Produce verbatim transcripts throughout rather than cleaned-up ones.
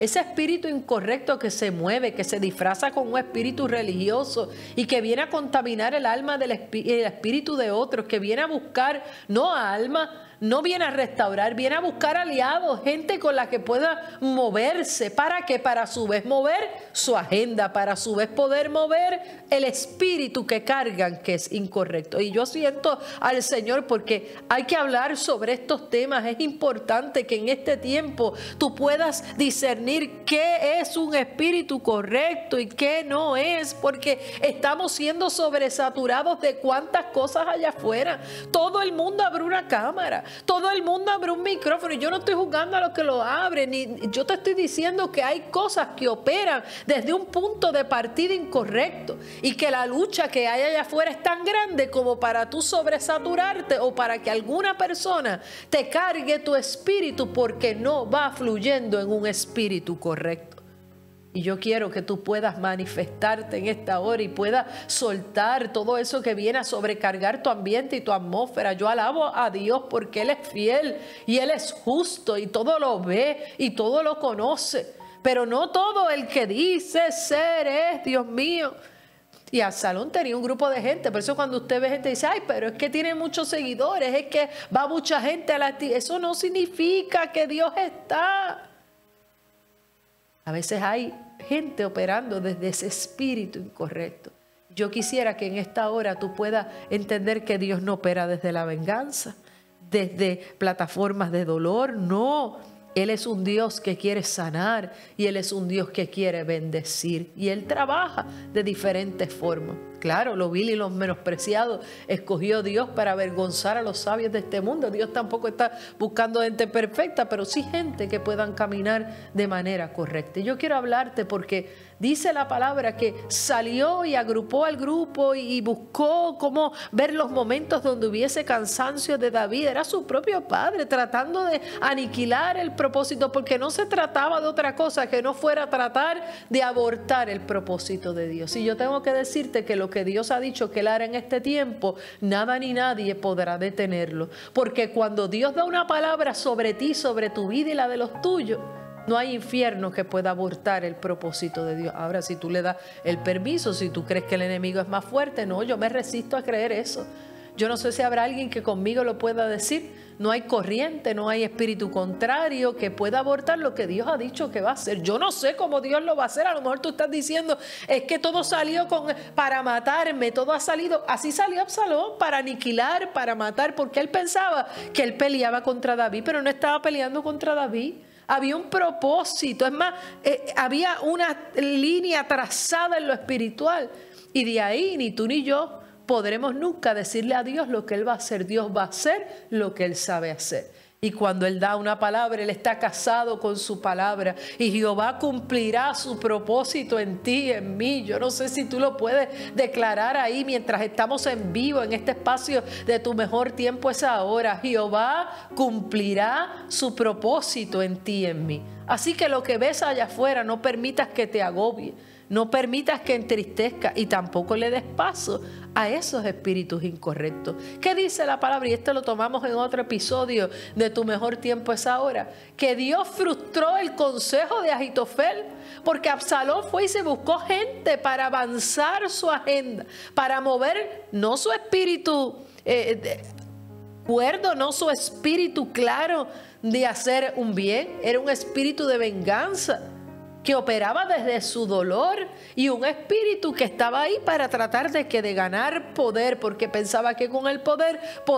Ese espíritu incorrecto que se mueve, que se disfraza con un espíritu religioso y que viene a contaminar el alma del espí- el espíritu de otros, que viene a buscar no a alma, no viene a restaurar, viene a buscar aliados, gente con la que pueda moverse. ¿Para qué? Para a su vez mover su agenda, para a su vez poder mover el espíritu que cargan, que es incorrecto. Y yo siento al Señor porque hay que hablar sobre estos temas. Es importante que en este tiempo tú puedas discernir qué es un espíritu correcto y qué no es, porque estamos siendo sobresaturados de cuántas cosas allá afuera. Todo el mundo abre una cámara. Todo el mundo abre un micrófono y yo no estoy juzgando a los que lo abren, ni yo te estoy diciendo que hay cosas que operan desde un punto de partida incorrecto y que la lucha que hay allá afuera es tan grande como para tú sobresaturarte o para que alguna persona te cargue tu espíritu porque no va fluyendo en un espíritu correcto. Y yo quiero que tú puedas manifestarte en esta hora y puedas soltar todo eso que viene a sobrecargar tu ambiente y tu atmósfera. Yo alabo a Dios porque Él es fiel y Él es justo y todo lo ve y todo lo conoce. Pero no todo el que dice ser es, Dios mío. Y Absalón tenía un grupo de gente, por eso cuando usted ve gente dice, ay, pero es que tiene muchos seguidores, es que va mucha gente a la actividad. Eso no significa que Dios está. A veces hay gente operando desde ese espíritu incorrecto. Yo quisiera que en esta hora tú puedas entender que Dios no opera desde la venganza, desde plataformas de dolor, no. Él es un Dios que quiere sanar y Él es un Dios que quiere bendecir. Y Él trabaja de diferentes formas. Claro, lo vil y los menospreciados escogió Dios para avergonzar a los sabios de este mundo. Dios tampoco está buscando gente perfecta, pero sí gente que puedan caminar de manera correcta. Y yo quiero hablarte porque dice la palabra que salió y agrupó al grupo y buscó cómo ver los momentos donde hubiese cansancio de David. Era su propio padre tratando de aniquilar el propósito, porque no se trataba de otra cosa que no fuera tratar de abortar el propósito de Dios. Y yo tengo que decirte que lo que Dios ha dicho que Él hará en este tiempo, nada ni nadie podrá detenerlo. Porque cuando Dios da una palabra sobre ti, sobre tu vida y la de los tuyos, no hay infierno que pueda abortar el propósito de Dios. Ahora, si tú le das el permiso, si tú crees que el enemigo es más fuerte, no, yo me resisto a creer eso. Yo no sé si habrá alguien que conmigo lo pueda decir. No hay corriente, no hay espíritu contrario que pueda abortar lo que Dios ha dicho que va a hacer. Yo no sé cómo Dios lo va a hacer. A lo mejor tú estás diciendo, es que todo salió con, para matarme, todo ha salido. Así salió Absalón, para aniquilar, para matar, porque él pensaba que él peleaba contra David, pero no estaba peleando contra David. Había un propósito, es más, eh, había una línea trazada en lo espiritual. Y de ahí ni tú ni yo podremos nunca decirle a Dios lo que Él va a hacer. Dios va a hacer lo que Él sabe hacer. Y cuando Él da una palabra, Él está casado con su palabra. Y Jehová cumplirá su propósito en ti y en mí. Yo no sé si tú lo puedes declarar ahí mientras estamos en vivo en este espacio de Tu Mejor Tiempo es Ahora. Jehová cumplirá su propósito en ti y en mí. Así que lo que ves allá afuera, no permitas que te agobie. No permitas que entristezca y tampoco le des paso a esos espíritus incorrectos. ¿Qué dice la palabra? Y esto lo tomamos en otro episodio de Tu Mejor Tiempo es Ahora. Que Dios frustró el consejo de Ahitofel, porque Absalón fue y se buscó gente para avanzar su agenda, para mover no su espíritu eh, de, cuerdo, no su espíritu claro de hacer un bien. Era un espíritu de venganza que operaba desde su dolor y un espíritu que estaba ahí para tratar de que de ganar poder, porque pensaba que con el poder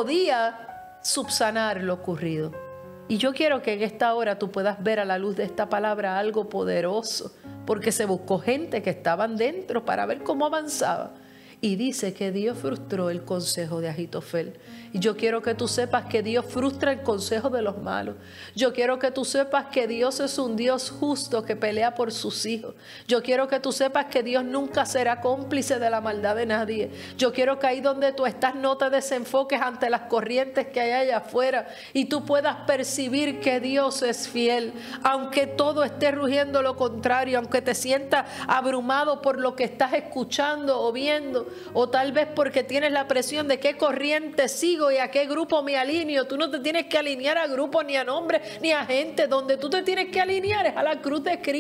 podía subsanar lo ocurrido. Y yo quiero que en esta hora tú puedas ver a la luz de esta palabra algo poderoso, porque se buscó gente que estaban dentro para ver cómo avanzaba. Y dice que Dios frustró el consejo de Ahitofel. Y yo quiero que tú sepas que Dios frustra el consejo de los malos. Yo quiero que tú sepas que Dios es un Dios justo que pelea por sus hijos. Yo quiero que tú sepas que Dios nunca será cómplice de la maldad de nadie. Yo quiero que ahí donde tú estás no te desenfoques ante las corrientes que hay allá afuera y tú puedas percibir que Dios es fiel. Aunque todo esté rugiendo lo contrario, aunque te sientas abrumado por lo que estás escuchando o viendo, o tal vez porque tienes la presión de qué corriente sigo y a qué grupo me alineo. Tú no te tienes que alinear a grupos ni a nombres ni a gente. Donde tú te tienes que alinear es a la cruz de Cristo.